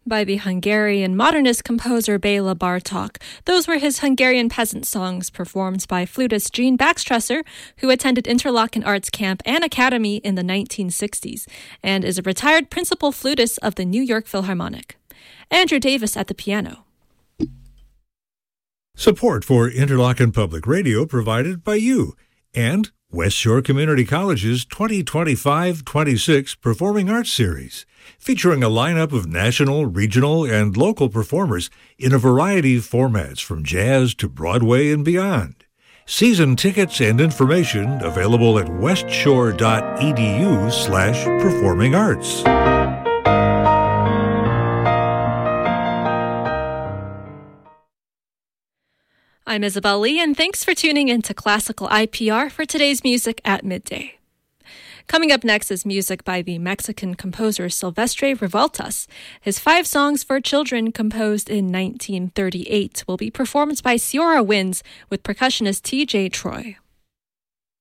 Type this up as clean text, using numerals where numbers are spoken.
by the Hungarian modernist composer Béla Bartók. Those were his Hungarian peasant songs performed by flutist Jean Baxtresser, who attended Interlochen Arts Camp and Academy in the 1960s and is a retired principal flutist of the New York Philharmonic. Andrew Davis at the piano. Support for Interlochen Public Radio provided by you and West Shore Community College's 2025-26 Performing Arts Series, featuring a lineup of national, regional, and local performers in a variety of formats from jazz to Broadway and beyond. Season tickets and information available at westshore.edu/performingarts. I'm Isabel Lee, and thanks for tuning in to Classical IPR for today's Music at Midday. Coming up next is music by the Mexican composer Silvestre Revueltas. His 5 songs for children, composed in 1938, will be performed by Ciora Winds with percussionist T.J. Troy.